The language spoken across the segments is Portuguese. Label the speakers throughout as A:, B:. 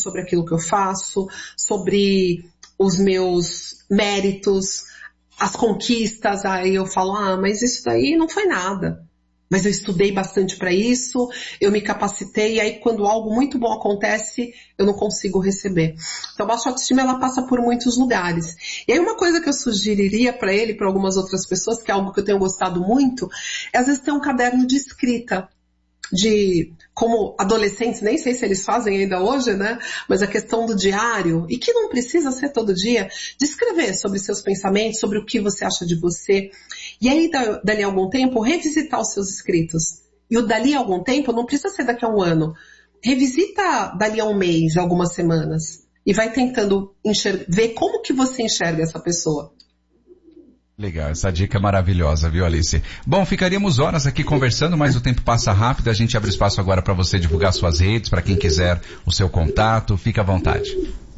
A: sobre aquilo que eu faço, sobre os meus méritos, as conquistas. Aí eu falo, mas isso daí não foi nada. Mas eu estudei bastante para isso, eu me capacitei, e aí quando algo muito bom acontece, eu não consigo receber. Então a baixa autoestima, ela passa por muitos lugares. E aí uma coisa que eu sugeriria para ele, para algumas outras pessoas, que é algo que eu tenho gostado muito, é às vezes ter um caderno de escrita. Como adolescentes, nem sei se eles fazem ainda hoje, né? Mas a questão do diário, e que não precisa ser todo dia, de escrever sobre seus pensamentos, sobre o que você acha de você. E aí, dali a algum tempo, revisitar os seus escritos. E o dali a algum tempo não precisa ser daqui a um ano. Revisita dali a um mês, algumas semanas. E vai tentando ver como que você enxerga essa pessoa.
B: Legal, essa dica é maravilhosa, viu, Alice? Bom, ficaríamos horas aqui conversando, mas o tempo passa rápido. A gente abre espaço agora para você divulgar suas redes, para quem quiser o seu contato. Fica à vontade.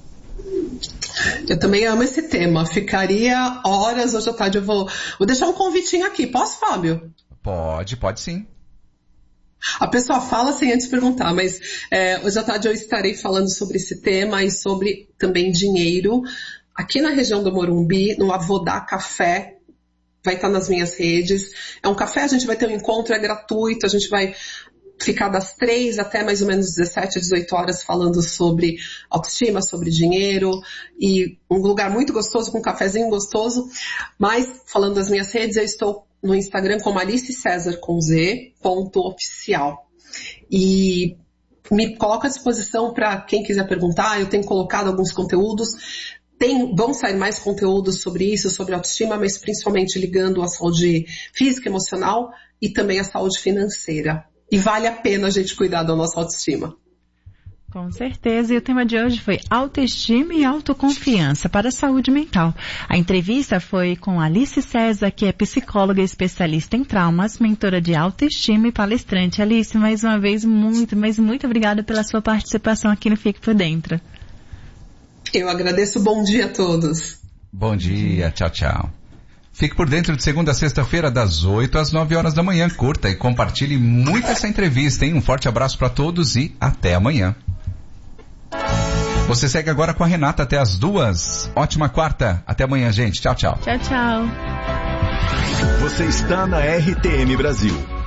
A: Eu também amo esse tema. Ficaria horas hoje à tarde. Eu vou deixar um convitinho aqui. Posso, Fábio?
B: Pode sim.
A: A pessoa fala sem antes perguntar, mas hoje à tarde eu estarei falando sobre esse tema e sobre também dinheiro. Aqui na região do Morumbi, no Avodá Café, vai estar nas minhas redes. É um café, a gente vai ter um encontro, é gratuito, a gente vai ficar das 3 até mais ou menos 17, 18 horas falando sobre autoestima, sobre dinheiro, e um lugar muito gostoso, com um cafezinho gostoso. Mas, falando das minhas redes, eu estou no Instagram como Alice César com Z, _oficial. E me coloco à disposição para quem quiser perguntar. Eu tenho colocado alguns conteúdos. Vão sair mais conteúdos sobre isso, sobre autoestima, mas principalmente ligando a saúde física, emocional e também a saúde financeira. E vale a pena a gente cuidar da nossa autoestima.
C: Com certeza, e o tema de hoje foi autoestima e autoconfiança para a saúde mental. A entrevista foi com Alice César, que é psicóloga especialista em traumas, mentora de autoestima e palestrante. Alice, mais uma vez, muito obrigada pela sua participação aqui no Fique Por Dentro.
A: Eu agradeço, bom dia a todos.
B: Bom dia, tchau, tchau. Fique por dentro de segunda a sexta-feira, das 8 às 9 horas da manhã. Curta e compartilhe muito essa entrevista, hein? Um forte abraço para todos e até amanhã. Você segue agora com a Renata até as 2. Ótima quarta. Até amanhã, gente. Tchau, tchau.
C: Tchau, tchau.
D: Você está na RTM Brasil.